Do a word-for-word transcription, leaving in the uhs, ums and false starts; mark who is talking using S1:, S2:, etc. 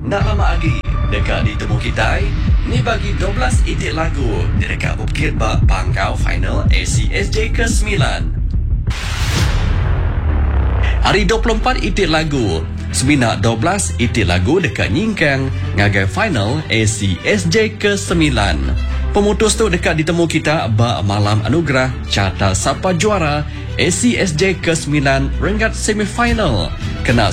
S1: Nak lama lagi dekat ditemu kita ni bagi dua belas itik lagu di dekat Bukit Bak Pangkau final A C S J ke sembilan. Hari dua puluh empat itik lagu Semina dua belas itik lagu dekat Nyingkang ngagai final A C S J ke sembilan. Pemutus tu dekat ditemu kita bak malam anugerah carta siapa juara A C S J ke sembilan renggat semifinal. Kena